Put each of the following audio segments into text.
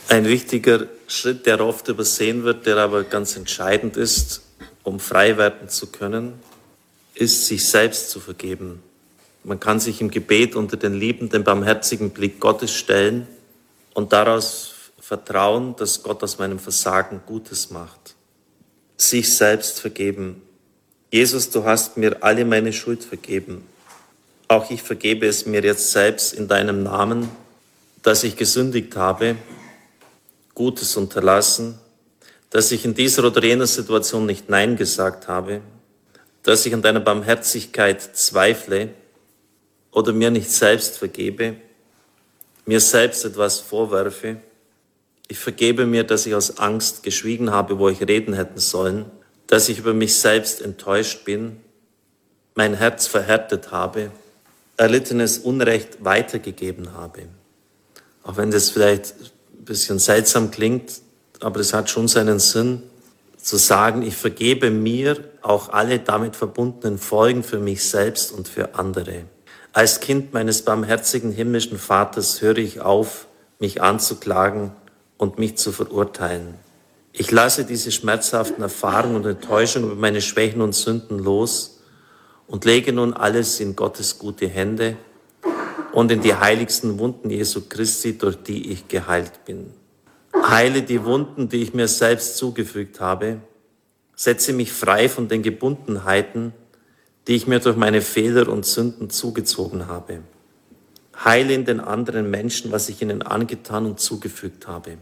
Ein wichtiger Schritt, der oft übersehen wird, der aber ganz entscheidend ist, um frei werden zu können, ist, sich selbst zu vergeben. Man kann sich im Gebet unter den liebenden, barmherzigen Blick Gottes stellen und daraus vertrauen, dass Gott aus meinem Versagen Gutes macht. Sich selbst vergeben. Jesus, du hast mir alle meine Schuld vergeben. Auch ich vergebe es mir jetzt selbst in deinem Namen, dass ich gesündigt habe, Gutes unterlassen, dass ich in dieser oder jener Situation nicht Nein gesagt habe, dass ich an deiner Barmherzigkeit zweifle oder mir nicht selbst vergebe, mir selbst etwas vorwerfe. Ich vergebe mir, dass ich aus Angst geschwiegen habe, wo ich reden hätten sollen, dass ich über mich selbst enttäuscht bin, mein Herz verhärtet habe, erlittenes Unrecht weitergegeben habe. Auch wenn das vielleicht ein bisschen seltsam klingt, aber es hat schon seinen Sinn, zu sagen, ich vergebe mir auch alle damit verbundenen Folgen für mich selbst und für andere. Als Kind meines barmherzigen himmlischen Vaters höre ich auf, mich anzuklagen und mich zu verurteilen. Ich lasse diese schmerzhaften Erfahrungen und Enttäuschungen über meine Schwächen und Sünden los und lege nun alles in Gottes gute Hände und in die heiligsten Wunden Jesu Christi, durch die ich geheilt bin. Heile die Wunden, die ich mir selbst zugefügt habe. Setze mich frei von den Gebundenheiten, die ich mir durch meine Fehler und Sünden zugezogen habe. Heile in den anderen Menschen, was ich ihnen angetan und zugefügt habe.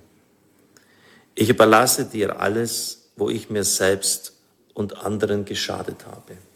Ich überlasse dir alles, wo ich mir selbst und anderen geschadet habe.